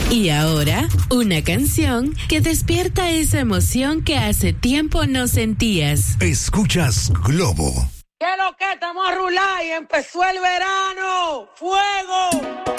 Y ahora, una canción que despierta esa emoción que hace tiempo no sentías. Escuchas Globo. ¿Qué es lo que estamos a rular y empezó el verano? ¡Fuego!